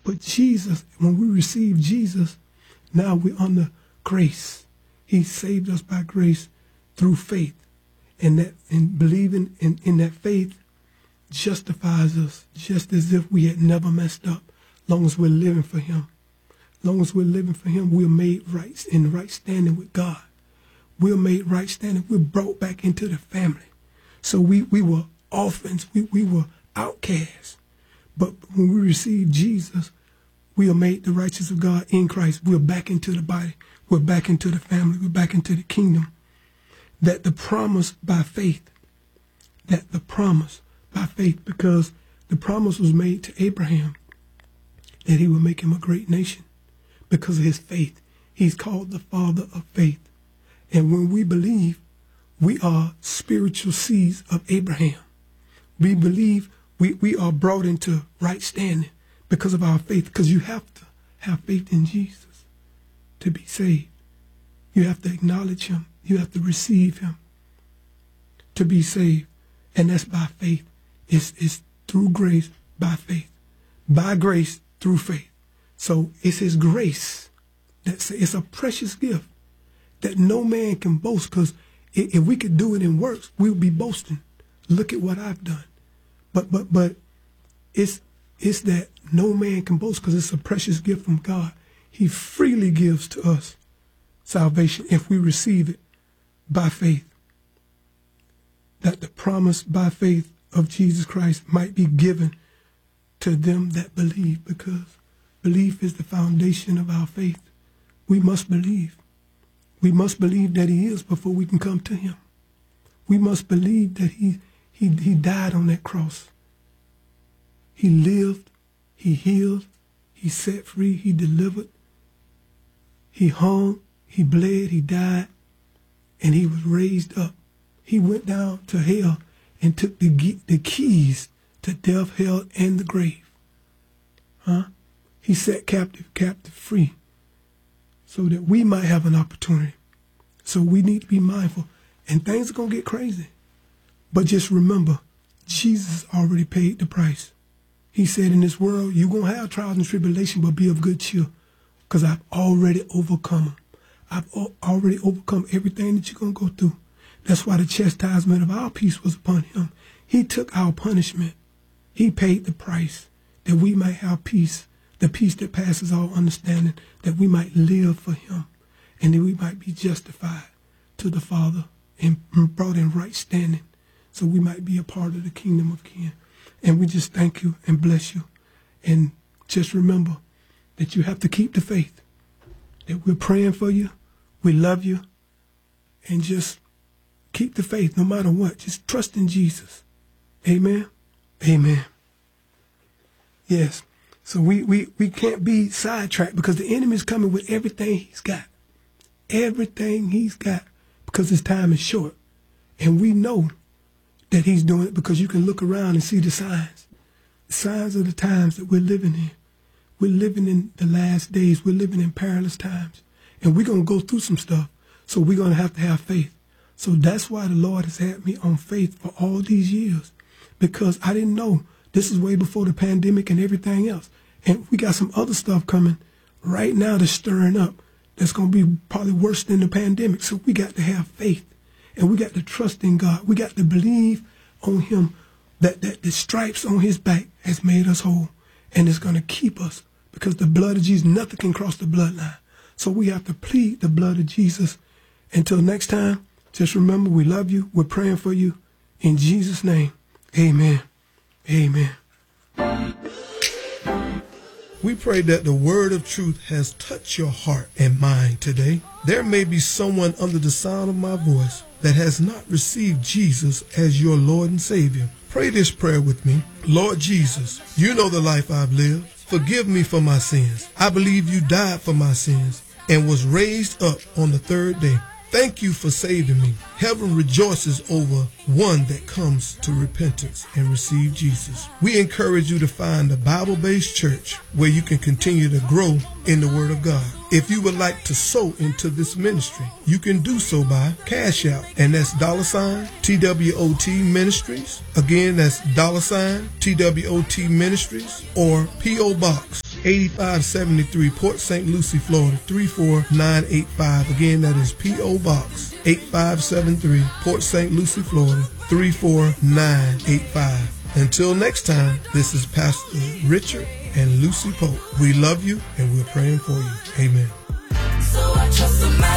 But Jesus, when we receive Jesus, now we're under grace. He saved us by grace through faith. And believing in that faith justifies us just as if we had never messed up. Long as we're living for him. Long as we're living for him, we're made right in right standing with God. We're made right standing. We're brought back into the family. So we were orphans. We were outcasts. But when we receive Jesus, we are made the righteous of God in Christ. We're back into the body. We're back into the family. We're back into the kingdom. That the promise by faith, because the promise was made to Abraham that he would make him a great nation because of his faith. He's called the father of faith. And when we believe, we are spiritual seeds of Abraham. We believe we are brought into right standing because of our faith, because you have to have faith in Jesus to be saved. You have to acknowledge him. You have to receive him to be saved. And that's by faith. It's through grace, by faith. By grace, through faith. So it's his grace. It's a precious gift that no man can boast, because if we could do it in works, we would be boasting. Look at what I've done. But it's that no man can boast because it's a precious gift from God. He freely gives to us salvation if we receive it by faith. That the promise by faith of Jesus Christ might be given to them that believe, because belief is the foundation of our faith. We must believe. We must believe that he is before we can come to him. We must believe that he died on that cross. He lived, he healed, he set free, he delivered, he hung, he bled, he died, and he was raised up. He went down to hell and took the keys to death, hell, and the grave. He set captive free so that we might have an opportunity. So we need to be mindful. And things are going to get crazy. But just remember, Jesus already paid the price. He said, in this world, you're going to have trials and tribulation, but be of good cheer, because I've already overcome them. I've already overcome everything that you're going to go through. That's why the chastisement of our peace was upon him. He took our punishment. He paid the price that we might have peace, the peace that passes all understanding, that we might live for him, and that we might be justified to the Father and brought in right standing, so we might be a part of the kingdom of King. And we just thank you and bless you. And just remember that you have to keep the faith, that we're praying for you, we love you, and just keep the faith no matter what. Just trust in Jesus. Amen. Amen. Yes. So we can't be sidetracked, because the enemy is coming with everything he's got. Everything he's got, because his time is short. And we know that he's doing it because you can look around and see the signs. The signs of the times that we're living in. We're living in the last days. We're living in perilous times. And we're going to go through some stuff. So we're going to have faith. So that's why the Lord has had me on faith for all these years. Because I didn't know. This is way before the pandemic and everything else. And we got some other stuff coming right now that's stirring up. That's going to be probably worse than the pandemic. So we got to have faith. And we got to trust in God. We got to believe on him that the stripes on his back has made us whole. And it's going to keep us, because the blood of Jesus, nothing can cross the bloodline. So we have to plead the blood of Jesus. Until next time, just remember, we love you. We're praying for you. In Jesus' name, amen. Amen. We pray that the word of truth has touched your heart and mind today. There may be someone under the sound of my voice that has not received Jesus as your Lord and Savior. Pray this prayer with me. Lord Jesus, you know the life I've lived. Forgive me for my sins. I believe you died for my sins and was raised up on the third day. Thank you for saving me. Heaven rejoices over one that comes to repentance and receive Jesus. We encourage you to find a Bible-based church where you can continue to grow in the Word of God. If you would like to sow into this ministry, you can do so by Cash App, and that's $TWOT Ministries. Again, that's $TWOT Ministries, or P.O. Box 8573, Port St. Lucie, Florida, 34985. Again, that is P.O. Box 8573, Port St. Lucie, Florida, 34985. Until next time, this is Pastor Richard and Lucy Pope. We love you and we're praying for you. Amen. So I trust